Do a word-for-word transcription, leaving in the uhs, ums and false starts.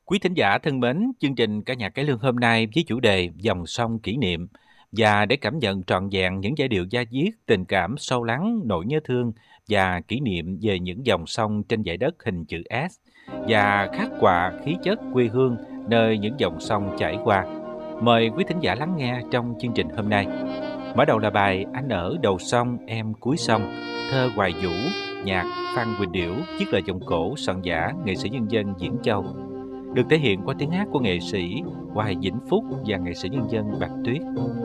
Quý thính giả thân mến, chương trình Ca nhạc cải lương hôm nay với chủ đề Dòng sông kỷ niệm, và để cảm nhận trọn vẹn những giai điệu da diết, tình cảm sâu lắng, nỗi nhớ thương và kỷ niệm về những dòng sông trên dải đất hình chữ S và khắc họa khí chất quê hương nơi những dòng sông chảy qua. Mời quý thính giả lắng nghe trong chương trình hôm nay. Mở đầu là bài Anh ở đầu sông em cuối sông, thơ Hoài Vũ, nhạc Phan Quỳnh Điểu, viết lời giọng cổ soạn giả nghệ sĩ nhân dân Diễn Châu, được thể hiện qua tiếng hát của nghệ sĩ Hoài Vĩnh Phúc và nghệ sĩ nhân dân Bạch Tuyết.